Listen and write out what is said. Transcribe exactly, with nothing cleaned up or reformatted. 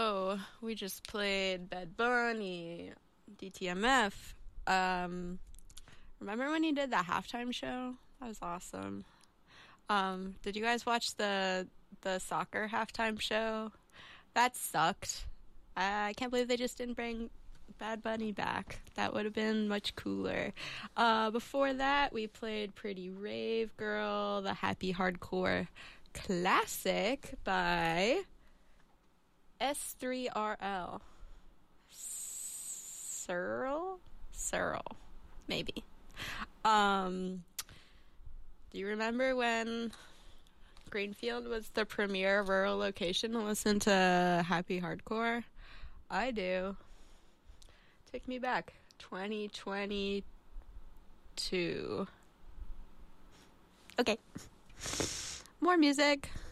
So we just played Bad Bunny, D T M F. Um, remember when he did that halftime show? That was awesome. Um, did you guys watch the the soccer halftime show? That sucked. I can't believe they just didn't bring Bad Bunny back. That would have been much cooler. Uh, before that, we played Pretty Rave Girl, the happy hardcore classic by S three R L. Searle? Searle. Maybe. Um, do you remember when Greenfield was the premier rural location to listen to happy hardcore? I do. Take me back. twenty twenty-two. Okay. More music.